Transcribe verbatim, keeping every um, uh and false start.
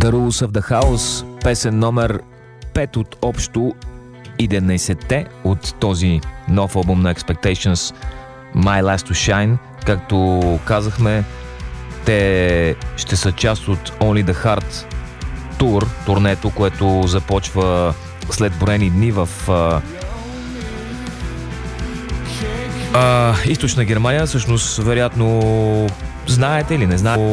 The Rules of the House, песен номер пет от общо единайсетте от този нов албум на Expectations, My Last to Shine. Както казахме, те ще са част от Only the Heart Tour, турнето, което започва след броени дни в а, а, източна Германия. Всъщност, вероятно, знаете или не знаете,